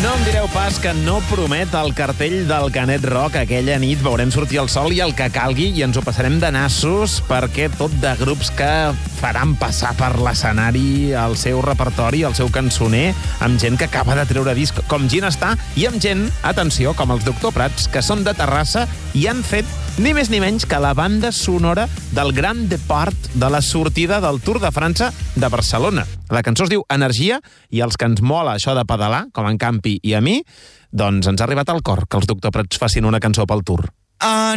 No em direu pas que no promet el cartell del Canet Rock. Aquella nit veurem sortir el sol i el que calgui i ens ho passarem de nassos perquè tot de grups que faran passar per l'escenari el seu repertori, el seu cançoner, amb gent que acaba de treure disc com Ginestar i amb gent, atenció, com els Doctor Prats, que són de Terrassa i han fet ni més ni menys que la banda sonora del Grand Depart de la sortida del Tour de França de Barcelona. La cançó es diu Energia i els que ens mola això de pedalar, com en Campi i a mi, doncs ens ha arribat al cor que els Doctor Prats facin una cançó pel Tour.